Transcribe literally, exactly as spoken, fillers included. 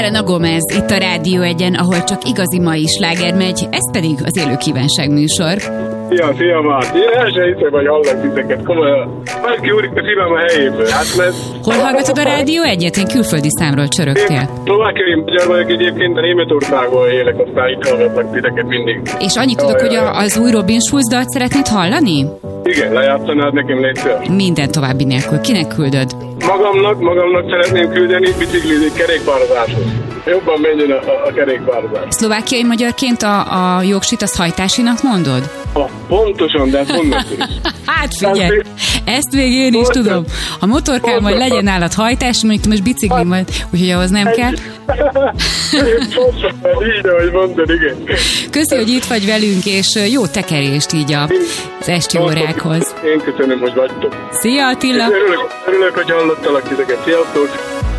Selena Gomez itt a Rádió Egyen, ahol csak igazi mai sláger megy, ez pedig az Élő Kívánság műsor. Szia, szia, Márti! Én el sem hiszem, hogy hallak titeket, komolyan. Bárki úrik a szívem a helyéből. Hát, mert... Hol hallgatod a Rádió Egyet? Én külföldi számról csörögtél. Szlovákiai magyar vagyok egyébként, a Németországban élek, aztán itt hallgatlak titeket mindig. És annyit tudok, hogy a, az új Robin Schulz dalt szeretnéd hallani? Igen, lejátszanád nekem, légy szíves. Minden további nélkül. Kinek küldöd? Magamnak, magamnak szeretném küldeni, biciklizik kerékpározáshoz. Jobban menjen a, a, a kerékpározás. Szlovákiai magyarként a, a jogsit azt hajtásinak mondod? Ha, pontosan, de ezt mondom. Hát figyelj, ezt még én is tudom. Ha motorkál, majd legyen nálad hajtás, mondjuk most biciklin majd, úgyhogy ahhoz nem kell. Így, ahogy mondod, igen. Köszi, hogy itt vagy velünk, és jó tekerést így az esti órákhoz. Én köszönöm, hogy vagytok. Szia, Attila! Örülök, örülök, hogy hallottalak titeket. Sziasztok!